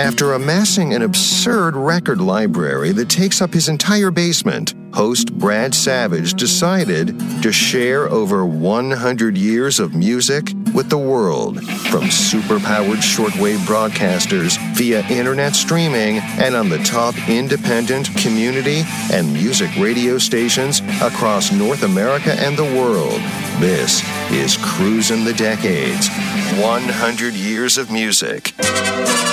After amassing an absurd record library that takes up his entire basement, host Brad Savage decided to share over 100 years of music with the world, from super-powered shortwave broadcasters via internet streaming and on the top independent, community, and music radio stations across North America and the world. This is Cruisin' the Decades, 100 years of music.